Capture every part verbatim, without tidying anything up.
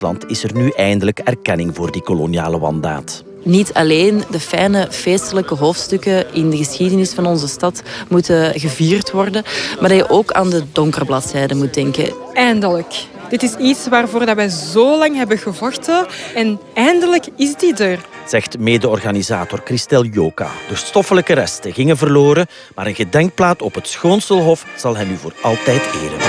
land is er nu eindelijk erkenning voor die koloniale wandaad. Niet alleen de fijne feestelijke hoofdstukken in de geschiedenis van onze stad moeten gevierd worden, maar dat je ook aan de donkere bladzijden moet denken. Eindelijk. Dit is iets waarvoor wij zo lang hebben gevochten en eindelijk is die er. Zegt mede-organisator Christel Joka. De stoffelijke resten gingen verloren, maar een gedenkplaat op het Schoonselhof zal hen nu voor altijd eren.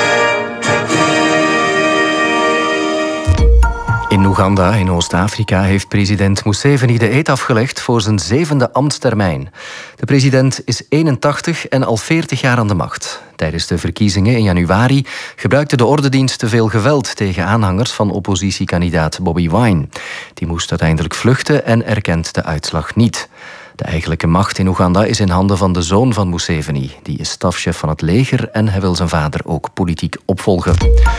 In Oeganda, in Oost-Afrika, heeft president Museveni de eed afgelegd voor zijn zevende ambtstermijn. De president is eenentachtig en al veertig jaar aan de macht. Tijdens de verkiezingen in januari gebruikte de ordendienst te veel geweld tegen aanhangers van oppositiekandidaat Bobi Wine. Die moest uiteindelijk vluchten en erkent de uitslag niet. De eigenlijke macht in Oeganda is in handen van de zoon van Museveni. Die is stafchef van het leger en hij wil zijn vader ook politiek opvolgen.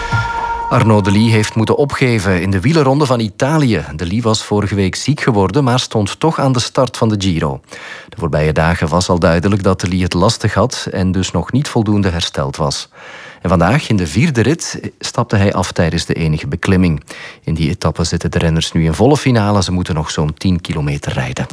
Arnaud Delis heeft moeten opgeven in de wielerronde van Italië. Delis was vorige week ziek geworden, maar stond toch aan de start van de Giro. De voorbije dagen was al duidelijk dat Delis het lastig had en dus nog niet voldoende hersteld was. En vandaag, in de vierde rit, stapte hij af tijdens de enige beklimming. In die etappe zitten de renners nu in volle finale. Ze moeten nog zo'n tien kilometer rijden.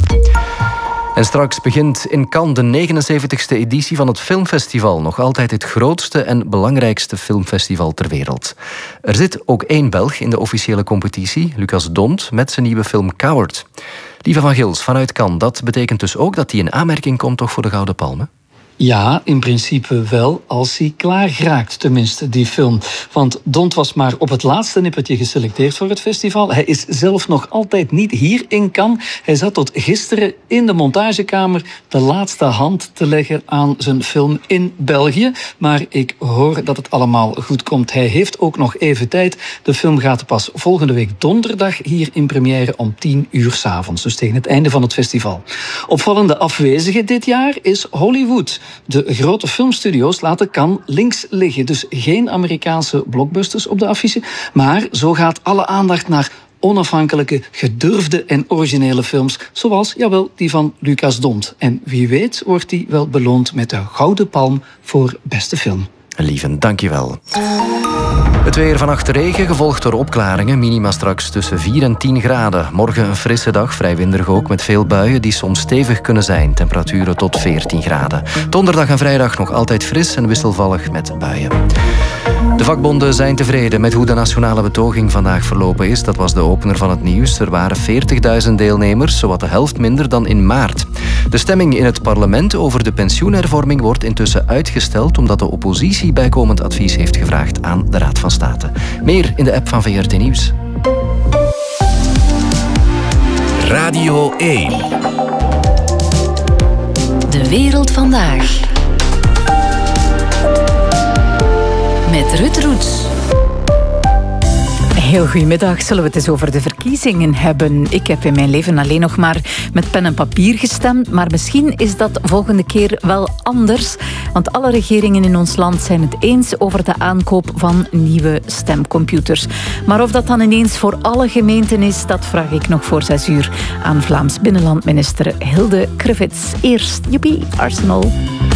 En straks begint in Cannes de negenenzeventigste editie van het filmfestival. Nog altijd het grootste en belangrijkste filmfestival ter wereld. Er zit ook één Belg in de officiële competitie, Lucas D'Hondt, met zijn nieuwe film Coward. Lieve van Gils, vanuit Cannes, dat betekent dus ook dat hij in aanmerking komt toch voor de Gouden Palmen? Ja, in principe wel, als hij klaar geraakt, tenminste, die film. Want D'Hondt was maar op het laatste nippertje geselecteerd voor het festival. Hij is zelf nog altijd niet hier in Cannes. Hij zat tot gisteren in de montagekamer de laatste hand te leggen aan zijn film in België. Maar ik hoor dat het allemaal goed komt. Hij heeft ook nog even tijd. De film gaat pas volgende week donderdag hier in première om tien uur 's avonds. Dus tegen het einde van het festival. Opvallende afwezige dit jaar is Hollywood. De grote filmstudio's laten Cannes links liggen. Dus geen Amerikaanse blockbusters op de affiche. Maar zo gaat alle aandacht naar onafhankelijke, gedurfde en originele films. Zoals, jawel, die van Lucas D'Hondt. En wie weet wordt die wel beloond met de Gouden Palm voor beste film. Lieven, dankjewel. Het weer: vannacht regen, gevolgd door opklaringen. Minima straks tussen vier en tien graden. Morgen een frisse dag, vrij winderig ook, met veel buien die soms stevig kunnen zijn. Temperaturen tot veertien graden. Donderdag en vrijdag nog altijd fris en wisselvallig met buien. De vakbonden zijn tevreden met hoe de nationale betoging vandaag verlopen is. Dat was de opener van het nieuws. Er waren veertigduizend deelnemers, zowat de helft minder dan in maart. De stemming in het parlement over de pensioenhervorming wordt intussen uitgesteld omdat de oppositie bijkomend advies heeft gevraagd aan de Raad van State. Meer in de app van V R T Nieuws. Radio één. De wereld vandaag. Met Ruud Roets. Heel goedemiddag. Zullen we het eens over de verkiezingen hebben? Ik heb in mijn leven alleen nog maar met pen en papier gestemd, maar misschien is dat volgende keer wel anders. Want alle regeringen in ons land zijn het eens over de aankoop van nieuwe stemcomputers. Maar of dat dan ineens voor alle gemeenten is, dat vraag ik nog voor zes uur aan Vlaams Binnenlandminister Hilde Krevits. Eerst, joepie, Arsenal.